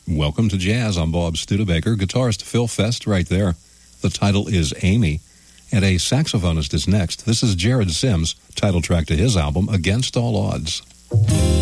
Welcome to Jazz. I'm Bob Studebaker. Guitarist Phil Fest right there. The title is Amy. And a saxophonist is next. This is Jared Sims, title track to his album, Against All Odds.